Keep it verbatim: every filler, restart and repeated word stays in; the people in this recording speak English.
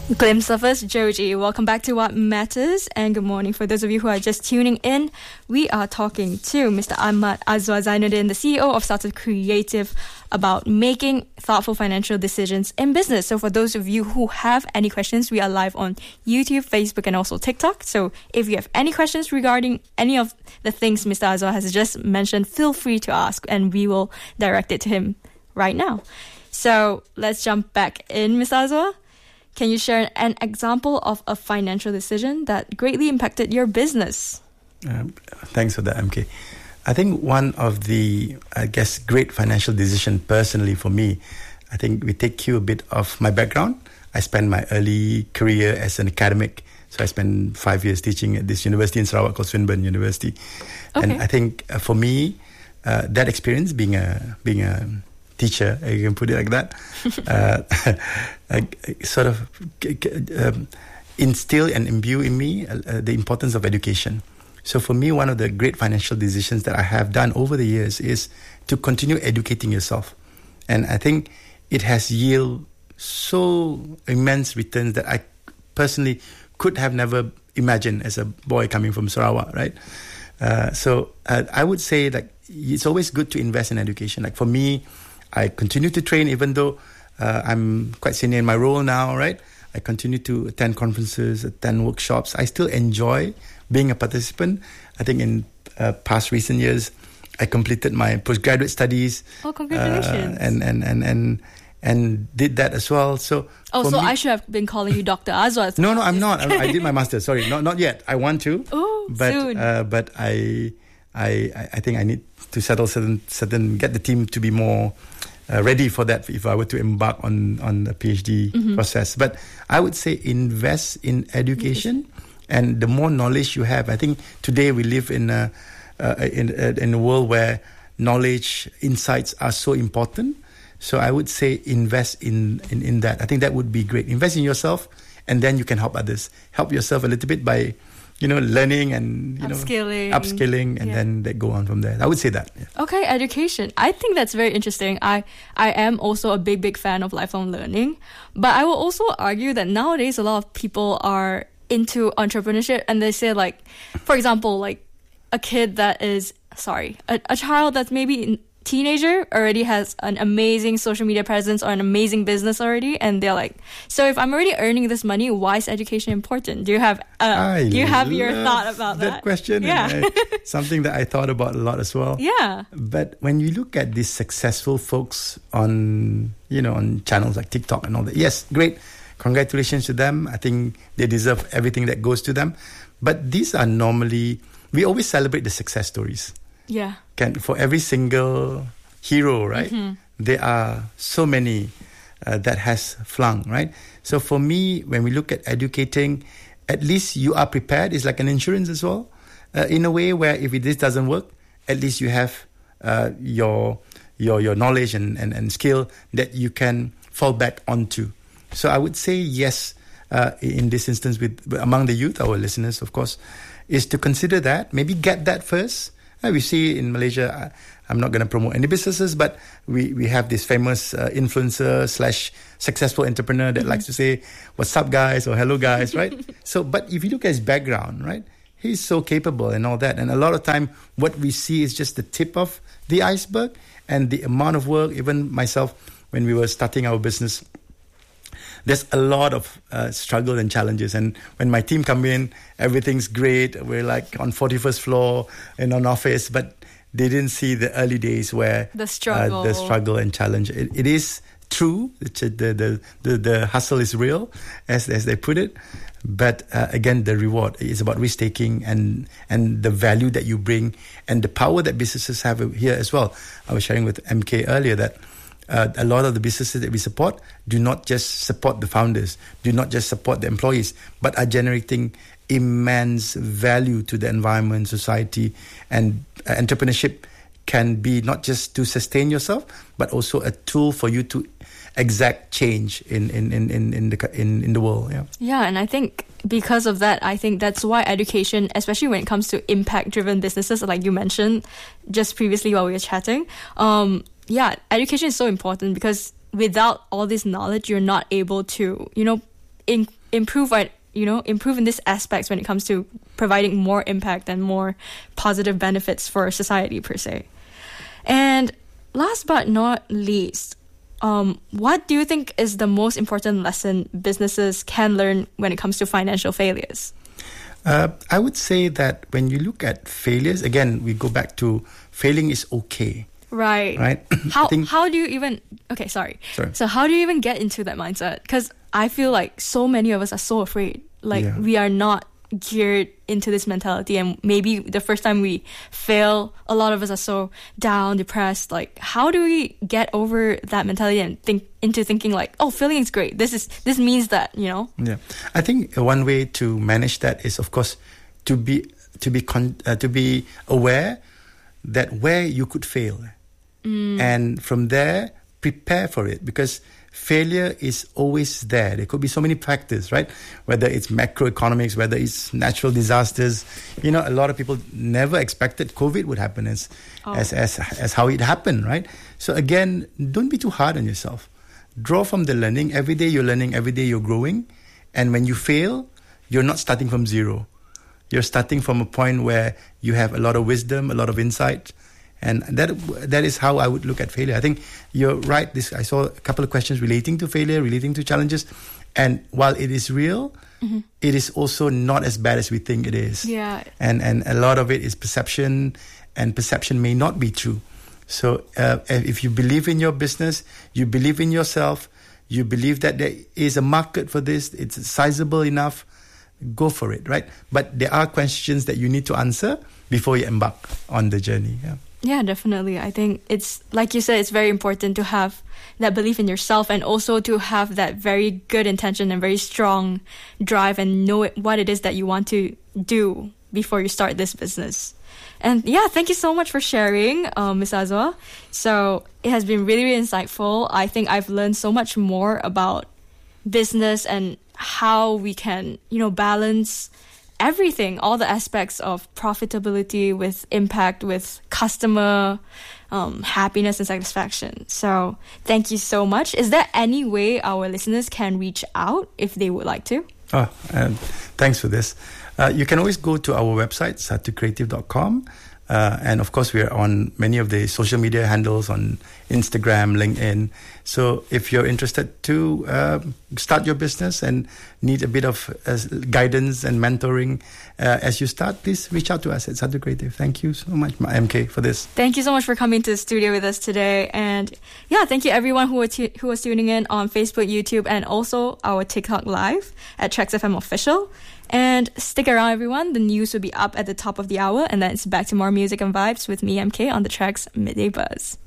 Glimpse of us, Joji. Welcome back to What Matters, and good morning. For those of you who are just tuning in, we are talking to Mister Ahmad Azwar Zainuddin, the C E O of Started Creative, about making thoughtful financial decisions in business. So for those of you who have any questions, we are live on YouTube, Facebook, and also TikTok. So if you have any questions regarding any of the things Mister Azwar has just mentioned, feel free to ask, and we will direct it to him right now. So let's jump back in, Mister Azwar. Can you share an example of a financial decision that greatly impacted your business? Um, thanks for that, M K. I think one of the, I guess, great financial decision personally for me, I think we take cue a bit of my background. I spent my early career as an academic. So I spent five years teaching at this university in Sarawak called Swinburne University. Okay. And I think uh, for me, uh, that experience being a being a teacher, you can put it like that, uh, uh, sort of um, instill and imbue in me uh, uh, the importance of education. So for me, one of the great financial decisions that I have done over the years is to continue educating yourself. And I think it has yielded so immense returns that I personally could have never imagined as a boy coming from Sarawak, right? Uh, so uh, I would say that it's always good to invest in education. Like for me, I continue to train even though uh, I'm quite senior in my role now, right? I continue to attend conferences, attend workshops. I still enjoy being a participant. I think in uh, past recent years, I completed my postgraduate studies. Oh, congratulations. Uh, and, and, and, and, and did that as well. So Oh, so me, I should have been calling you Doctor Azwar. No, no, I'm not. I, I did my master's. Sorry, not not yet. I want to. Oh, but, soon. Uh, but I, I, I think I need to settle certain, certain, get the team to be more Uh, ready for that if I were to embark on, on a PhD mm-hmm. process. But I would say invest in education, and the more knowledge you have. I think today we live in a, uh, in, uh, in a world where knowledge, insights are so important. So I would say invest in, in, in that. I think that would be great. Invest in yourself, and then you can help others. Help yourself a little bit by you know, learning and, you upskilling. know, upskilling, and yeah. then they go on from there. I would say that. Yeah. Okay, education. I think that's very interesting. I, I am also a big, big fan of lifelong learning. But I will also argue that nowadays a lot of people are into entrepreneurship, and they say, like, for example, like a kid that is, sorry, a, a child that's maybe in, teenager already has an amazing social media presence or an amazing business already, and they're like, so if I'm already earning this money, why is education important? Do you have uh, do you have your thought about that? That question, yeah, and I, something that I thought about a lot as well. Yeah, but when you look at these successful folks on you know on channels like TikTok and all that, yes, great, congratulations to them. I think they deserve everything that goes to them. But these are normally, we always celebrate the success stories. Yeah. Can for every single hero, right? Mm-hmm. There are so many uh, that has flung, right? So for me, when we look at educating, at least you are prepared. It's like an insurance as well, uh, in a way where if this doesn't work, at least you have uh, your your your knowledge and, and, and skill that you can fall back onto. So I would say yes, uh, in this instance, with among the youth, our listeners, of course, is to consider that. Maybe get that first. We see in Malaysia, I'm not going to promote any businesses, but we, we have this famous uh, influencer slash successful entrepreneur that mm-hmm. likes to say, what's up guys, or hello guys, right? So, but if you look at his background, right, he's so capable and all that. And a lot of time, what we see is just the tip of the iceberg, and the amount of work. Even myself, when we were starting our business, there's a lot of uh, struggle and challenges. And when my team come in, everything's great. We're like on forty-first floor in an office, but they didn't see the early days where the struggle, uh, the struggle and challenge. It, it is true. The, the the the hustle is real, as as they put it. But uh, again, the reward is about risk taking and and the value that you bring and the power that businesses have here as well. I was sharing with M K earlier that. Uh, a lot of the businesses that we support do not just support the founders, do not just support the employees, but are generating immense value to the environment, society, and uh, entrepreneurship can be not just to sustain yourself, but also a tool for you to exact change in in in in, in the in, in the world. Yeah. Yeah, and I think because of that, I think that's why education, especially when it comes to impact-driven businesses, like you mentioned just previously while we were chatting, um, yeah, education is so important, because without all this knowledge, you're not able to, you know, in, improve at, you know, improve in these aspects when it comes to providing more impact and more positive benefits for society per se. And last but not least, um, what do you think is the most important lesson businesses can learn when it comes to financial failures? Uh, I would say that when you look at failures, again, we go back to failing is okay. Right. Right. How think, how do you even... Okay, sorry. sorry. So how do you even get into that mindset? Because I feel like so many of us are so afraid. Like, Yeah. we are not geared into this mentality. And maybe the first time we fail, a lot of us are so down, depressed. Like, how do we get over that mentality and think into thinking like, oh, failing is great. This is this means that, you know? Yeah. I think one way to manage that is, of course, to be to be con- uh, to be aware that where you could fail. Mm. And from there, prepare for it, because failure is always there. There could be so many factors, right? Whether it's macroeconomics, whether it's natural disasters. You know, a lot of people never expected COVID would happen as, Oh. as, as, as how it happened, right? So again, don't be too hard on yourself. Draw from the learning. Every day you're learning, every day you're growing. And when you fail, you're not starting from zero. You're starting from a point where you have a lot of wisdom, a lot of insight. And that that is how I would look at failure. I think you're right. This I saw a couple of questions relating to failure, relating to challenges. And while it is real, mm-hmm. it is also not as bad as we think it is. Yeah. And and a lot of it is perception, and perception may not be true. So uh, if you believe in your business, you believe in yourself, you believe that there is a market for this, it's sizable enough, go for it, right? But there are questions that you need to answer before you embark on the journey. Yeah. Yeah, definitely. I think it's, like you said, it's very important to have that belief in yourself, and also to have that very good intention and very strong drive, and know it, what it is that you want to do before you start this business. And yeah, thank you so much for sharing, um, Miz Azwa. So it has been really, really insightful. I think I've learned so much more about business and how we can, you know, balance everything, all the aspects of profitability with impact, with customer um, happiness and satisfaction. So thank you so much. Is there any way our listeners can reach out if they would like to? Oh, and thanks for this. Uh, you can always go to our website, satu creative dot com. Uh, and of course, we are on many of the social media handles on Instagram, LinkedIn. So if you're interested to uh, start your business and need a bit of uh, guidance and mentoring uh, as you start, please reach out to us at Satu Creative. Thank you so much, M K, for this. Thank you so much for coming to the studio with us today. And yeah, thank you everyone who, were tu- who was tuning in on Facebook, YouTube, and also our TikTok live at Trax F M Official. And stick around, everyone. The news will be up at the top of the hour, and then it's back to more music and vibes with me, M K, on the Trax Midday Buzz.